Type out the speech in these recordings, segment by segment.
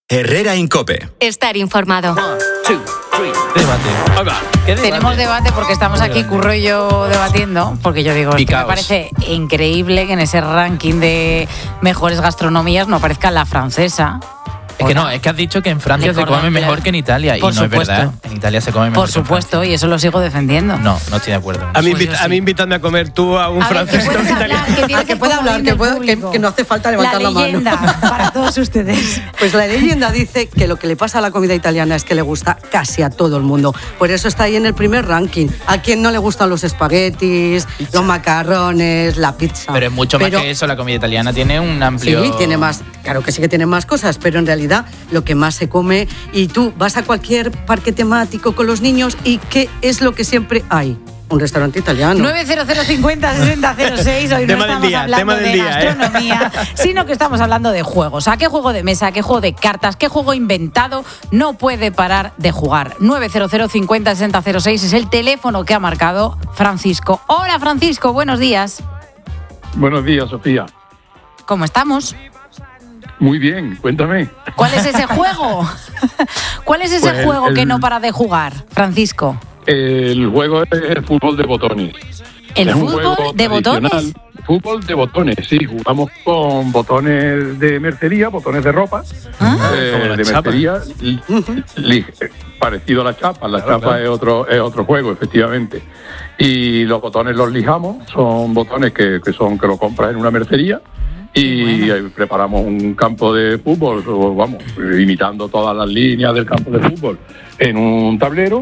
Herrera en COPE. Estar informado. 1, 2, 3. Debate. Tenemos debate porque estamos aquí, Curro y yo, debatiendo. Porque yo digo, es que me parece increíble que en ese ranking de mejores gastronomías no aparezca la francesa. Es que no, es que has dicho que en Francia se come mejor que en Italia. Y no es verdad. En Italia se come mejor. Por supuesto, y eso lo sigo defendiendo. No estoy de acuerdo. A mí invítame a comer tú a un francés o un italiano. Que pueda hablar, que no hace falta levantar la mano. La leyenda para todos ustedes. Pues la leyenda dice que lo que le pasa a la comida italiana es que le gusta casi a todo el mundo. Por eso está ahí en el primer ranking. ¿A quién no le gustan los espaguetis, los macarrones, la pizza? Pero es mucho más que eso. La comida italiana tiene un amplio... Sí, tiene más. Claro que sí que tiene más cosas, pero en realidad lo que más se come, y tú vas a cualquier parque temático con los niños y ¿qué es lo que siempre hay? Un restaurante italiano. 900506006. Hoy no estamos hablando de gastronomía, sino que estamos hablando de juegos. ¿A qué juego de mesa, qué juego de cartas, qué juego inventado no puede parar de jugar? 900506006 es el teléfono que ha marcado Francisco. Hola, Francisco, buenos días. Buenos días, Sofía. ¿Cómo estamos? Muy bien, cuéntame. ¿Cuál es ese juego? ¿Cuál es ese juego que no para de jugar, Francisco? El juego es el fútbol de botones. ¿El fútbol de botones? Fútbol de botones, sí. Jugamos con botones de mercería, botones de ropa. De mercería, parecido a la chapa. La chapa es otro juego, efectivamente. Y los botones los lijamos. Son botones que lo compras en una mercería. Y preparamos un campo de fútbol, imitando todas las líneas del campo de fútbol en un tablero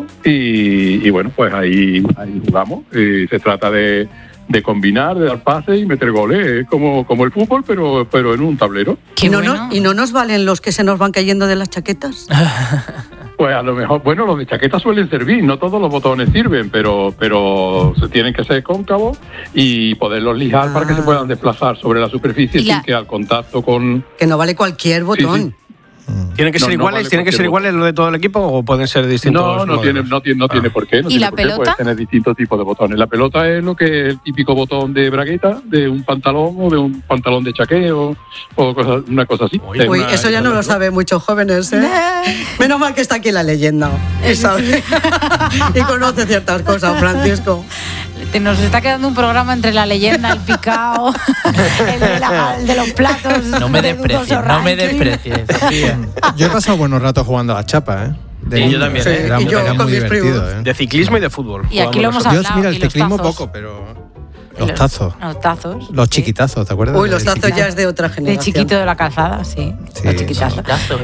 y bueno, pues ahí jugamos. Se trata de combinar, de dar pases y meter goles, como el fútbol, pero en un tablero. ¿Y no nos valen los que se nos van cayendo de las chaquetas? Pues a lo mejor, los de chaqueta suelen servir, no todos los botones sirven, pero se tienen que ser cóncavos y poderlos lijar para que se puedan desplazar sobre la superficie sin que al contacto con... Que no vale cualquier botón. Sí. ¿Tienen que ser iguales? ¿Tienen que ser iguales los de todo el equipo o pueden ser distintos? No tiene por qué. ¿Y la pelota? Puedes tener distintos tipos de botones. La pelota es el típico botón de bragueta, de un pantalón o de un pantalón de chaqueo o una cosa así. Uy, eso ya no lo saben muchos jóvenes, ¿eh? Menos mal que está aquí la leyenda. Y sabe. Y conoce ciertas cosas, Francisco. Nos está quedando un programa entre la leyenda, el picao, el de los platos. No me desprecies, Sofía. Yo he pasado buenos ratos jugando a la chapa, ¿eh? Yo también, sí, Era muy divertido, ¿eh? De ciclismo y de fútbol. Y aquí lo hemos hablado. Mira, el y los ciclismo tazos. poco, pero... Los tazos. Los chiquitazos, ¿te acuerdas? Uy, los tazos ya es de otra generación. De chiquito de la calzada, sí. Los chiquitazos.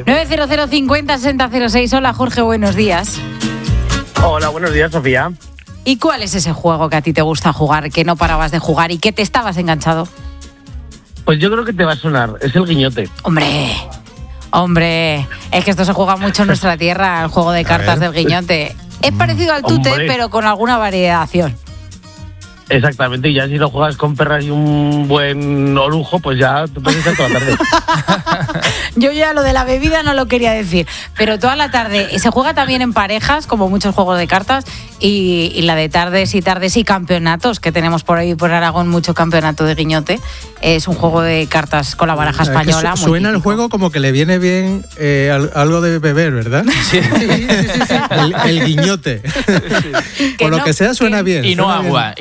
900506006. Hola, Jorge, buenos días. Hola, buenos días, Sofía. ¿Y cuál es ese juego que a ti te gusta jugar, que no parabas de jugar y que te estabas enganchado? Pues yo creo que te va a sonar, es el guiñote. Hombre, es que esto se juega mucho en nuestra tierra, el juego de cartas del guiñote. Es parecido al tute, pero con alguna variación. Exactamente, y ya si lo juegas con perras y un buen orujo, pues ya te puedes estar toda la tarde. Yo ya lo de la bebida no lo quería decir, pero toda la tarde. Se juega también en parejas, como muchos juegos de cartas, y la de tardes y campeonatos, que tenemos por ahí por Aragón mucho campeonato de guiñote. Es un juego de cartas con la baraja española. Suena el juego como que le viene bien algo de beber, ¿verdad? Sí. El guiñote. Sí. Por lo que sea suena bien. Y no agua.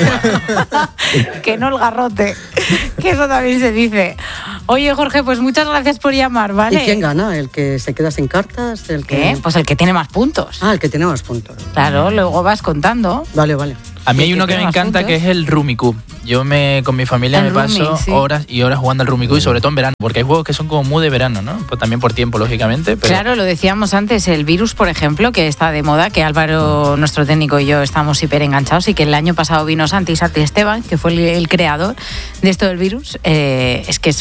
Que no el garrote, que eso también se dice. Oye, Jorge, pues muchas gracias por llamar, ¿vale? ¿Y quién gana? ¿El que se queda sin cartas? ¿Qué? Pues el que tiene más puntos. El que tiene más puntos. Claro, luego vas contando. Vale. A mí hay uno que me encanta, que es el Rummikub. Yo con mi familia me paso horas y horas jugando al Rummikub, y sobre todo en verano, porque hay juegos que son como muy de verano, ¿no? Pues también por tiempo, lógicamente. Pero... Claro, lo decíamos antes, el Virus, por ejemplo, que está de moda, que Álvaro, nuestro técnico, y yo estamos hiper enganchados, y que el año pasado vino Santi Esteban, que fue el creador de esto del Virus. Es que es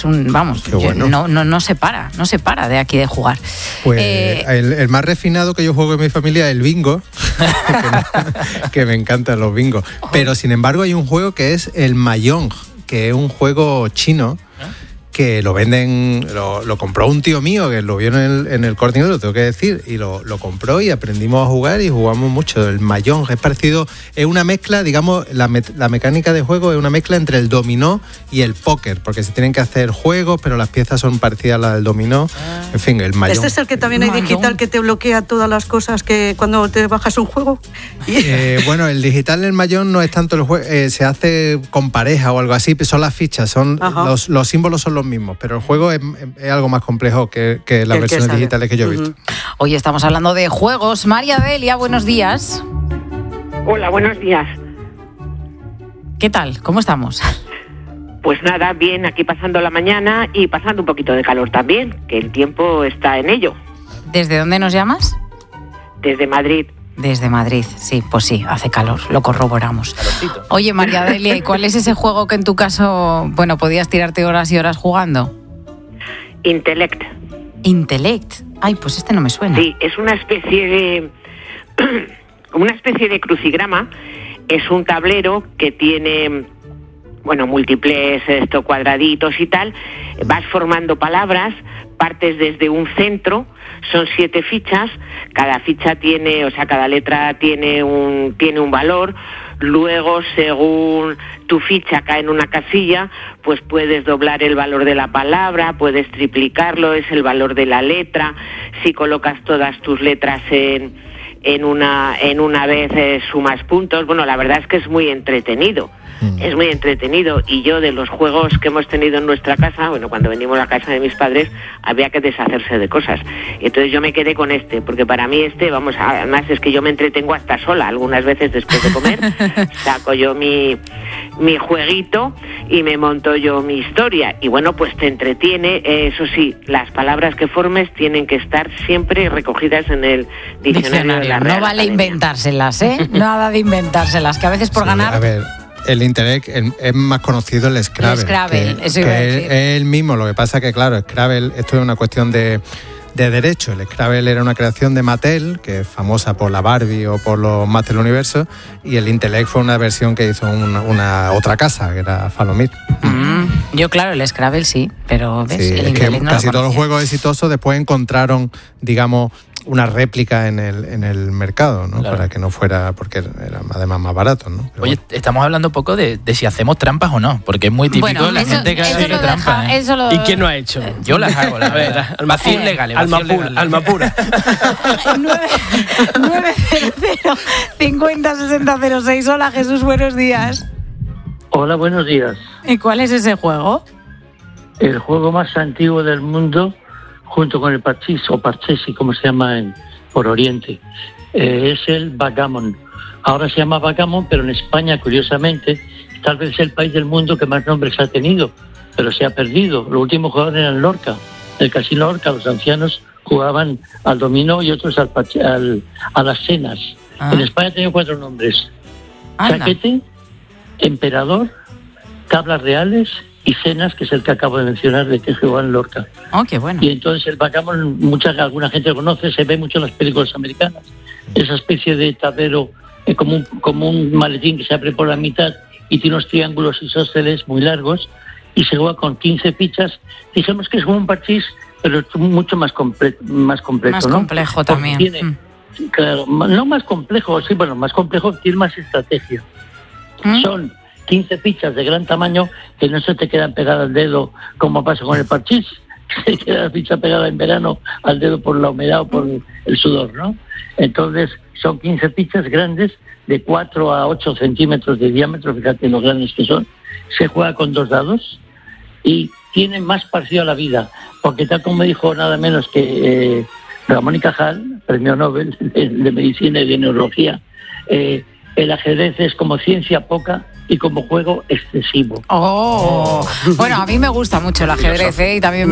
no se para de aquí de jugar. Pues el más refinado que yo juego en mi familia es el bingo, que me encantan los bingos. Pero sin embargo hay un juego que es el Mahjong, que es un juego chino que lo venden, lo compró un tío mío que lo vio en el Corte Inglés, lo tengo que decir, y lo compró y aprendimos a jugar y jugamos mucho. El Mahjong es parecido, es una mezcla, digamos, la mecánica de juego es una mezcla entre el dominó y el póker, porque se tienen que hacer juegos, pero las piezas son parecidas a las del dominó. En fin, el Mahjong. ¿Este es el que también hay digital que te bloquea todas las cosas que cuando te bajas un juego? Bueno, el digital del Mahjong no es tanto el juego, se hace con pareja o algo así, son las fichas, son los símbolos son los mismos, pero el juego es algo más complejo que las versiones digitales que yo he visto. Hoy estamos hablando de juegos. María Delia, buenos días. Hola, buenos días. ¿Qué tal? ¿Cómo estamos? Pues nada, bien, aquí pasando la mañana y pasando un poquito de calor también, que el tiempo está en ello. ¿Desde dónde nos llamas? Desde Madrid. Desde Madrid, sí, pues sí, hace calor, lo corroboramos. Calorcito. Oye, María Delia, ¿y cuál es ese juego que en tu caso, bueno, podías tirarte horas y horas jugando? Intellect. Intellect. Ay, pues este no me suena. Sí, es una especie de crucigrama. Es un tablero que tiene, bueno, múltiples cuadraditos y tal. Vas formando palabras, partes desde un centro. Son 7 fichas, cada ficha tiene, cada letra tiene un valor. Luego, según tu ficha cae en una casilla, pues puedes doblar el valor de la palabra, puedes triplicarlo, es el valor de la letra. Si colocas todas tus letras en una vez, sumas puntos. Bueno, la verdad es que es muy entretenido. Es muy entretenido, y yo, de los juegos que hemos tenido en nuestra casa, bueno, cuando venimos a la casa de mis padres había que deshacerse de cosas, entonces yo me quedé con este, porque para mí además es que yo me entretengo hasta sola, algunas veces después de comer saco yo mi jueguito y me monto yo mi historia, y bueno, pues te entretiene. Eso sí, las palabras que formes tienen que estar siempre recogidas en el diccionario de la Real No vale Academia. Inventárselas, Nada de inventárselas, que a veces por ganar... A ver, el Intellect es más conocido el Scrabble. El Scrabble, eso iba a decir. Es el mismo, lo que pasa que, claro, Scrabble, esto es una cuestión de derecho. El Scrabble era una creación de Mattel, que es famosa por la Barbie o por los Master Universo, y el Intellect fue una versión que hizo una otra casa, que era Falomir. Yo, claro, el Scrabble sí, pero ¿ves? Sí, el es que no casi todos los juegos exitosos después encontraron, digamos, una réplica en el mercado, ¿no? Claro. Para que no fuera, porque era además más barato, ¿no? Pero oye, estamos hablando un poco de si hacemos trampas o no, porque es muy típico la gente que hace trampas. ¿Y quién no ha hecho? Yo las hago, la verdad. Vacíos legales. Alma pura. 900 50 60 06. Hola, Jesús, buenos días. Hola, buenos días. ¿Y cuál es ese juego? El juego más antiguo del mundo, junto con el parchís o parchesi, como se llama por Oriente, es el backgammon. Ahora se llama backgammon, pero en España, curiosamente, tal vez es el país del mundo que más nombres ha tenido, pero se ha perdido. Los últimos jugadores eran Lorca, el casino Lorca. Los ancianos jugaban al dominó y otros a las cenas. En España tenía 4 nombres: chaquete, emperador, tablas reales y cenas, que es el que acabo de mencionar, de que jugaban Lorca. Oh, qué bueno. Y entonces el backgammon, alguna gente lo conoce, se ve mucho en las películas americanas. Esa especie de tablero como un maletín que se abre por la mitad y tiene unos triángulos isósceles muy largos, y se juega con 15 fichas. Dijimos que es como un parchís, pero es mucho más completo, más ¿no? complejo también. Tiene, claro, no más complejo, sí, bueno, más complejo, tiene más estrategia. Son 15 fichas de gran tamaño que no se te quedan pegadas al dedo como pasa con el parchís. Se queda la ficha pegada en verano al dedo por la humedad o por el sudor, ¿no? Entonces son 15 fichas grandes de 4 a 8 centímetros de diámetro, fíjate lo grandes que son. Se juega con 2 dados y tiene más parecido a la vida, porque tal como me dijo nada menos que Ramón y Cajal, premio Nobel de Medicina y de Neurología, el ajedrez es como ciencia poca y como juego excesivo. Bueno, a mí me gusta mucho el ajedrez, y también